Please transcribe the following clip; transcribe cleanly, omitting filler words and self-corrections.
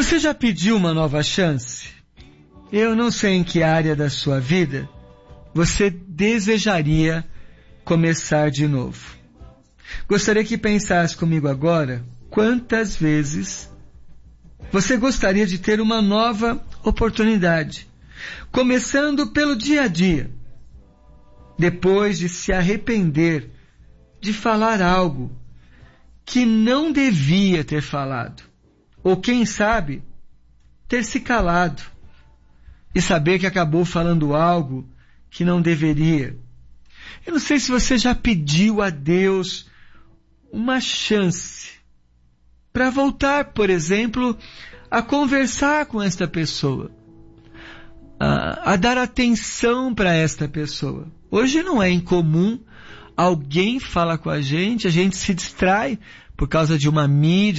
Você já pediu uma nova chance? Eu não sei em que área da sua vida você desejaria começar de novo. Gostaria que pensasse comigo agora quantas vezes você gostaria de ter uma nova oportunidade, começando pelo dia a dia, depois de se arrepender de falar algo que não devia ter falado, ou quem sabe, ter se calado e saber que acabou falando algo que não deveria. Eu não sei se você já pediu a Deus uma chance para voltar, por exemplo, a conversar com esta pessoa, a dar atenção para esta pessoa. Hoje não é incomum alguém fala com a gente se distrai por causa de uma mídia,